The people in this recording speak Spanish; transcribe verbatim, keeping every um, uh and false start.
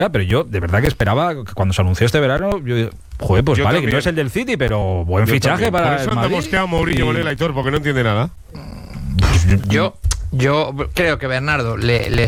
Ya, pero yo de verdad que esperaba que cuando se anunció este verano, yo joder, pues Yo vale, también. que no es el del City, pero buen Yo fichaje también. para Por eso el anda Madrid. mosqueado Mourinho Y- con el Aitor, porque no entiende nada. Yo, yo creo que Bernardo le, le